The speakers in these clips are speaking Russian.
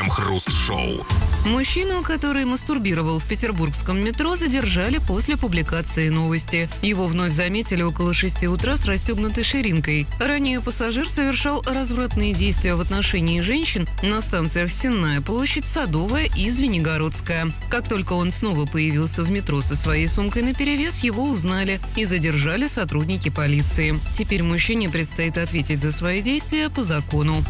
Крем-хруст-шоу. Мужчину, который мастурбировал в петербургском метро, задержали после публикации новости. Его вновь заметили около 6 утра с расстегнутой ширинкой. Ранее пассажир совершал развратные действия в отношении женщин на станциях Сенная площадь, Садовая и Звенигородская. Как только он снова появился в метро со своей сумкой наперевес, его узнали и задержали сотрудники полиции. Теперь мужчине предстоит ответить за свои действия по закону.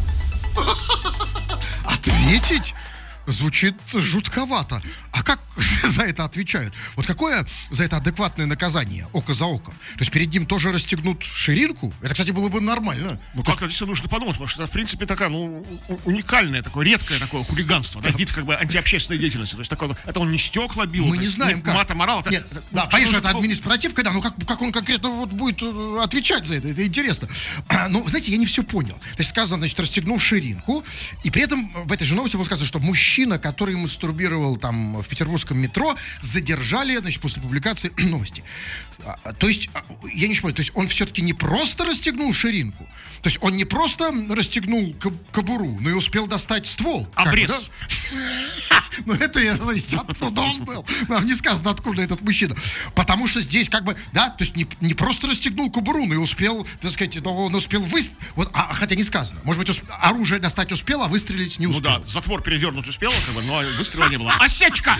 Ответить? Звучит жутковато. А как за это отвечают? Вот какое за это адекватное наказание? Око за око. То есть перед ним тоже расстегнут ширинку? Это, кстати, было бы нормально. Ну, как-то здесь нужно подумать, потому что это, в принципе, такая, уникальное, такое редкое такое хулиганство, да, вид как бы антиобщественной деятельности. То есть такое, это он не стекла бил, мы не знаем, как. Мата морал. Это, нет, да, понятно, что это административка, да, но как он конкретно вот будет отвечать за это интересно. Но, знаете, я не все понял. То есть сказано, значит, расстегнул ширинку, и при этом в этой же новости было сказано, что мужчина, который мастурбировал там в петербургском метро, задержали, значит, после публикации новости. То есть, я не понимаю, то есть он все-таки не просто расстегнул ширинку, то есть он не просто расстегнул кобуру, но и успел достать ствол. Обрез. Ну это, то есть, откуда он был? Нам не сказано, откуда этот мужчина. Потому что здесь как бы, да, то есть не просто расстегнул кобуру, но и успел, так сказать, он успел выстрелить. Вот, хотя не сказано. Может быть, оружие достать успел, а выстрелить не успел. Ну да, затвор перевернуть успел, как бы, но выстрела не было. Осечка!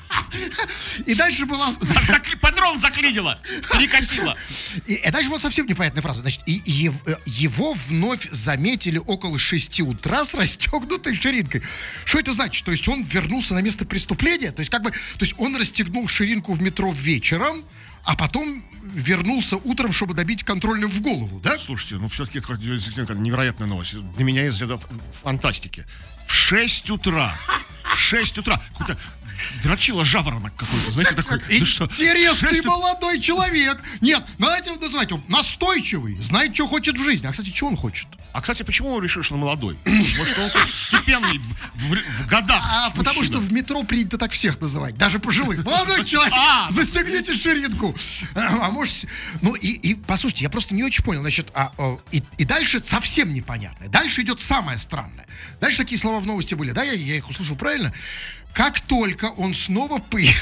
И дальше была... Патрон заклинило, перекосило. И дальше была совсем непонятная фраза. Значит, его вновь заметили около 6 утра с расстегнутой ширинкой. Что это значит? То есть он вернулся на место преступления? То есть как бы, то есть он расстегнул ширинку в метро вечером, а потом вернулся утром, чтобы добить контрольным в голову, да? Слушайте, ну все-таки это невероятная новость. Для меня из ряда фантастики. В 6 утра. Какой-то дрочила жаворонок какой-то, знаете, такой. Интересный молодой человек. Нет, давайте называть его настойчивый, знает, что хочет в жизни. А, кстати, что он хочет? А, кстати, почему он решил, что он молодой? Может, он степенный в годах? Потому что в метро принято так всех называть, даже пожилых. Молодой человек, застегните ширинку. А может... Ну, и послушайте, я просто не очень понял. Значит, и дальше совсем непонятно. Дальше идет самое странное. Дальше такие слова в новости были, да? Я их услышал правильно? Как только он снова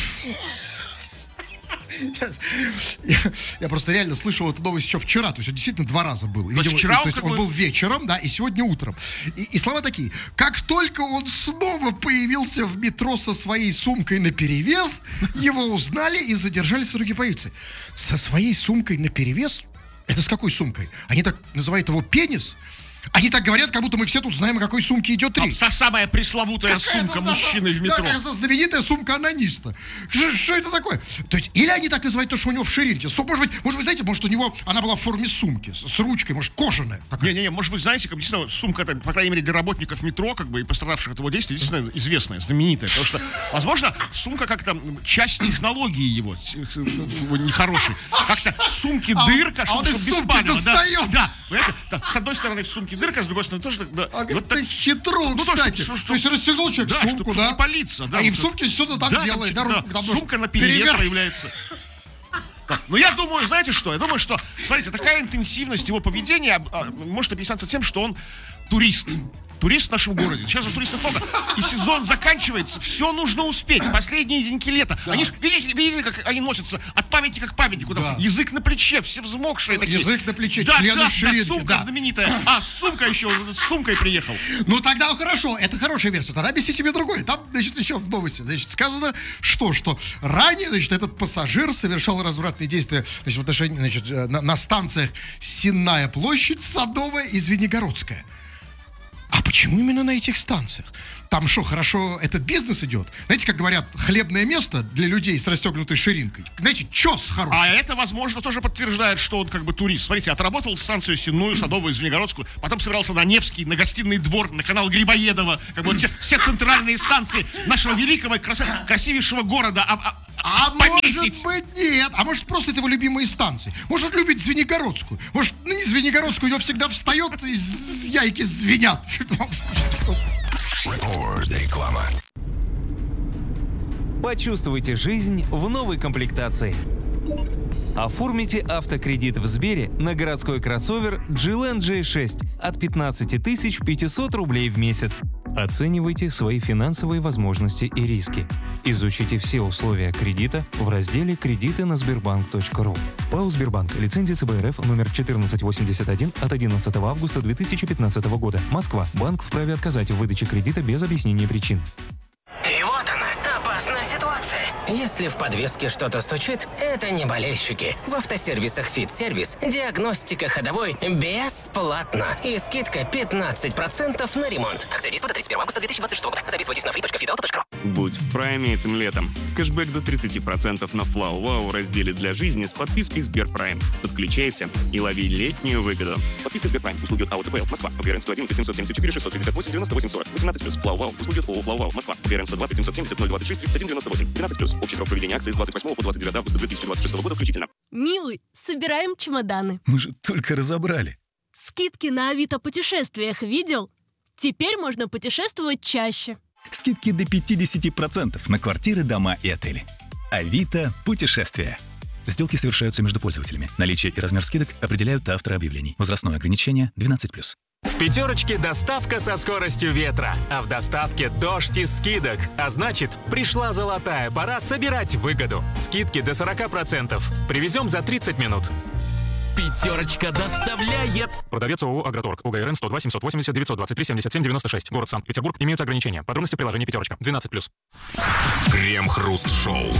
Я просто реально слышал эту новость еще вчера. То есть он действительно 2 раза был. Видимо, вчера то есть он был вечером, да, и сегодня утром. И слова такие. Как только он снова появился в метро со своей сумкой наперевес, его узнали и задержали сотрудники полиции. Со своей сумкой наперевес? Это с какой сумкой? Они так называют его пенис? Они так говорят, как будто мы все тут знаем, о какой сумке идет речь. Та самая пресловутая сумка мужчины в метро. Да, знаменитая сумка анониста. Что это такое? То есть, или они так называют то, что у него в ширинке. Может быть, знаете, может, у него она была в форме сумки, с ручкой, может, кожаная. Не, может быть, знаете, как действительно сумка, это, по крайней мере, для работников метро, как бы, и пострадавших от его действия, действительно известная, знаменитая. Потому что, возможно, сумка как-то часть технологии его нехорошей. Как-то в сумке дырка, чтобы беспалево. Да, понимаете, с одной стороны в сумке дырка, с другой стороны тоже... Да, это хитро, кстати. То есть расстегнул человек сумку, да? Не палиться, да. И в сумке что-то там делает. Сумка наперевес появляется. Но я думаю, знаете что? Я думаю, что, смотрите, такая интенсивность его поведения может объясняться тем, что он турист. Турист в нашем городе. Сейчас же туристов много. И сезон заканчивается. Все нужно успеть. Последние деньки лета. Да. Они ж, видите, как они носятся от памятника к памятнику. Да. Язык на плече, все взмокшие такие. Язык на плече, члены ширинки. Да, сумка знаменитая. Сумка еще, с сумкой приехал. Ну тогда хорошо, это хорошая версия. Тогда объясните мне другое. Там, значит, еще в новости, значит, сказано, что ранее, значит, этот пассажир совершал развратные действия, значит, в отношении, значит, на станциях Сенная площадь, Садовая и Звенигородская. А почему именно на этих станциях? Там что, хорошо этот бизнес идет? Знаете, как говорят, хлебное место для людей с расстегнутой ширинкой. Знаете, чёс хороший. А это, возможно, тоже подтверждает, что он как бы турист. Смотрите, отработал станцию Сенную, Садовую, Звенигородскую, потом собирался на Невский, на Гостиный двор, на канал Грибоедова. Как бы все центральные станции нашего великого, красивейшего города пометить. Может быть, нет. А может, просто это его любимые станции. Может, он любит Звенигородскую. Может, не Звенигородскую, у него всегда встает, и яйки звенят. Реклама. Почувствуйте жизнь в новой комплектации. Оформите автокредит в Сбере на городской кроссовер GLN J6 от 15 500 рублей в месяц. Оценивайте свои финансовые возможности и риски. Изучите все условия кредита в разделе «Кредиты на Sberbank.ru». ПАО «Сбербанк». Лицензия ЦБ РФ номер 1481 от 11 августа 2015 года. Москва. Банк вправе отказать в выдаче кредита без объяснения причин. И вот она, опасная ситуация. Если в подвеске что-то стучит, это не болельщики. В автосервисах «Фит-сервис» диагностика ходовой бесплатно. И скидка 15% на ремонт. Акция действует до 31 августа 2026 года. Записывайтесь на free.fitauto.ru. Будь в прайме этим летом. Кэшбэк до 30% на Флау Вау в разделе «Для жизни» с подпиской Сберпрайм. Подключайся и лови летнюю выгоду. Подписка Сберпрайм. Услуги от АО ЦПЛ. Москва. ОГРН 111 774 668 98 40. 18+. Флау Вау. Услуги от ООО Флау Вау. Москва. ОГРН 120 770 026 31 98. 12+. Общий срок проведения акции с 28 по 29 августа 2026 года включительно. Милый, собираем чемоданы. Мы же только разобрали. Скидки на Авито путешествиях видел? Теперь можно путешествовать чаще. Скидки до 50% на квартиры, дома и отели. Авито путешествия. Сделки совершаются между пользователями. Наличие и размер скидок определяют авторы объявлений. Возрастное ограничение 12+. В «Пятерочке» доставка со скоростью ветра, а в доставке дождь из скидок. А значит, пришла золотая пора собирать выгоду. Скидки до 40%. Привезем за 30 минут. «Пятерочка» доставляет. Продавец ООО «Агроторг». УГРН 102 780 923 77 96. Город Санкт-Петербург. Имеются ограничения. Подробности в приложении «Пятерочка». 12+. Крем-хруст-шоу.